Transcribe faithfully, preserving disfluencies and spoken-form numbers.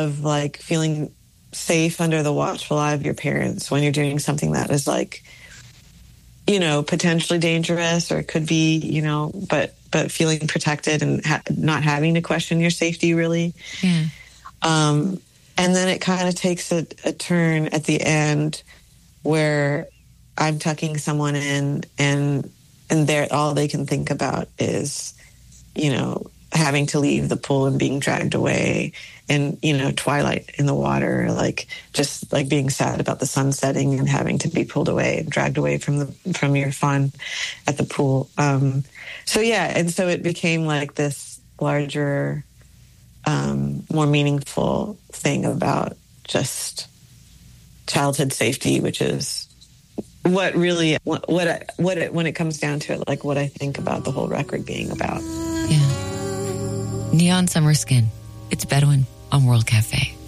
of like feeling safe under the watchful eye of your parents when you're doing something that is like, you know, potentially dangerous, or it could be, you know, but but feeling protected and ha- not having to question your safety, really. Yeah. Um, and then it kind of takes a, a turn at the end where I'm tucking someone in, and and they're all they can think about is, you know, having to leave the pool and being dragged away, and, you know, twilight in the water, like just like being sad about the sun setting and having to be pulled away and dragged away from the from your fun at the pool. Um, so yeah, and so it became like this larger, um, more meaningful thing about just childhood safety, which is what really what what I, what it, when it comes down to it, like what I think about the whole record being about. Yeah. Neon Summer Skin. It's Bedouin on World Cafe.